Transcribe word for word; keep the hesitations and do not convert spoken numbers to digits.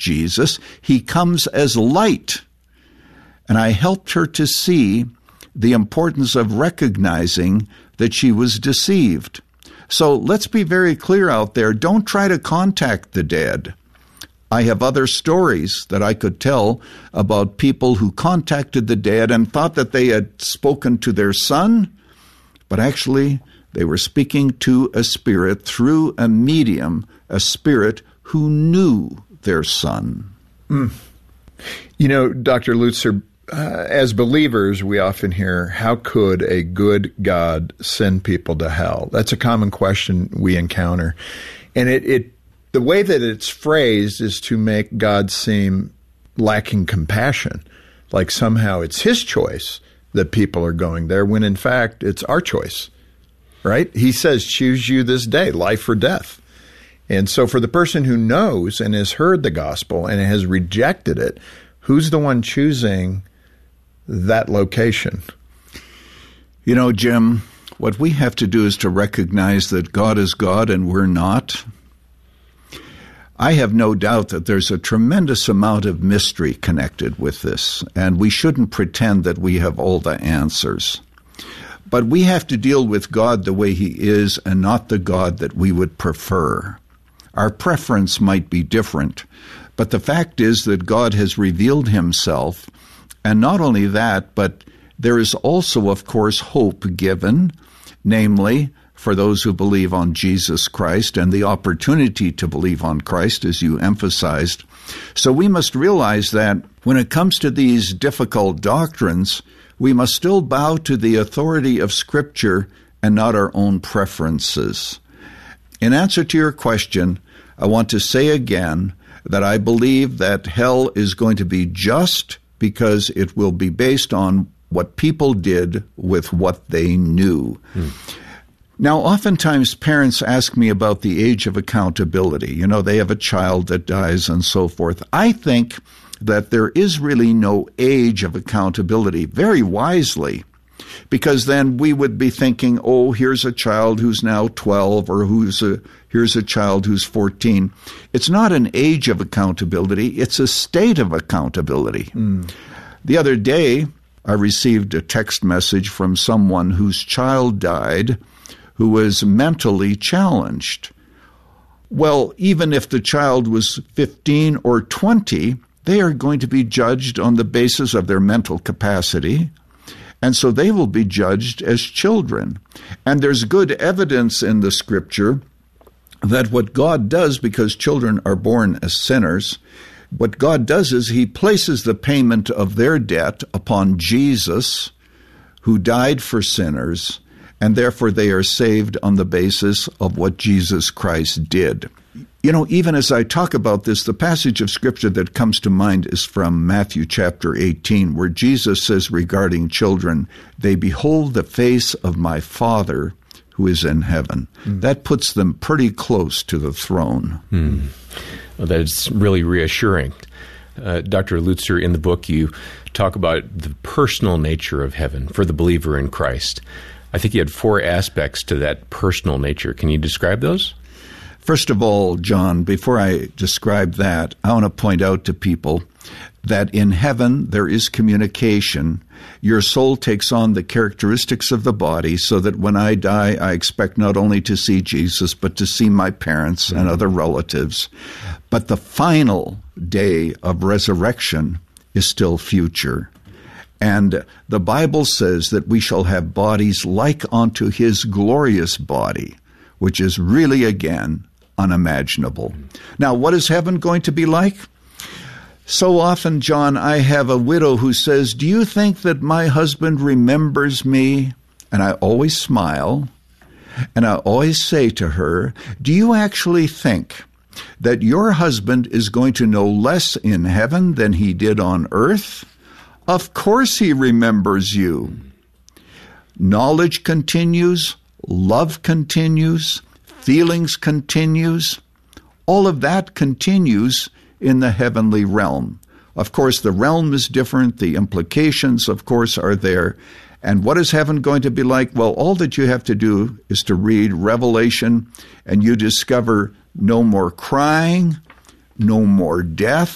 Jesus. He comes as light. And I helped her to see the importance of recognizing that she was deceived. So let's be very clear out there. Don't try to contact the dead. I have other stories that I could tell about people who contacted the dead and thought that they had spoken to their son, but actually they were speaking to a spirit through a medium, a spirit who knew their son. Mm. You know, Doctor Lutzer, uh, as believers, we often hear, how could a good God send people to hell? That's a common question we encounter. And it, it the way that it's phrased is to make God seem lacking compassion, like somehow it's his choice that people are going there, when in fact it's our choice, right? He says, choose you this day, life or death. And so for the person who knows and has heard the gospel and has rejected it, who's the one choosing that location? You know, Jim, what we have to do is to recognize that God is God and we're not. I have no doubt that there's a tremendous amount of mystery connected with this, and we shouldn't pretend that we have all the answers. But we have to deal with God the way he is and not the God that we would prefer. Our preference might be different, but the fact is that God has revealed himself, and not only that, but there is also, of course, hope given, namely, for those who believe on Jesus Christ and the opportunity to believe on Christ, as you emphasized. So we must realize that when it comes to these difficult doctrines, we must still bow to the authority of Scripture and not our own preferences. In answer to your question, I want to say again that I believe that hell is going to be just because it will be based on what people did with what they knew. Hmm. Now, oftentimes parents ask me about the age of accountability. You know, they have a child that dies and so forth. I think that there is really no age of accountability, very wisely, because then we would be thinking, oh, here's a child who's now twelve, or who's a here's a child who's fourteen. It's not an age of accountability, it's a state of accountability. Mm. The other day, I received a text message from someone whose child died who was mentally challenged. Well, even if the child was fifteen or twenty, they are going to be judged on the basis of their mental capacity, and so they will be judged as children. And there's good evidence in the Scripture that what God does, because children are born as sinners, what God does is he places the payment of their debt upon Jesus, who died for sinners, and therefore they are saved on the basis of what Jesus Christ did. You know, even as I talk about this, the passage of Scripture that comes to mind is from Matthew chapter eighteen, where Jesus says regarding children, they behold the face of my Father who is in heaven. Mm. That puts them pretty close to the throne. Mm. Well, that's really reassuring. Uh, Doctor Lutzer, in the book, you talk about the personal nature of heaven for the believer in Christ. I think you had four aspects to that personal nature. Can you describe those? First of all, John, before I describe that, I want to point out to people that in heaven there is communication. Your soul takes on the characteristics of the body, so that when I die, I expect not only to see Jesus, but to see my parents mm-hmm. and other relatives. But the final day of resurrection is still future. And the Bible says that we shall have bodies like unto his glorious body, which is really, again, unimaginable. Now, what is heaven going to be like? So often, John, I have a widow who says, do you think that my husband remembers me? And I always smile, and I always say to her, do you actually think that your husband is going to know less in heaven than he did on earth? Of course he remembers you. Knowledge continues, love continues, feelings continues. All of that continues in the heavenly realm. Of course, the realm is different. The implications, of course, are there. And what is heaven going to be like? Well, all that you have to do is to read Revelation, and you discover no more crying, no more death,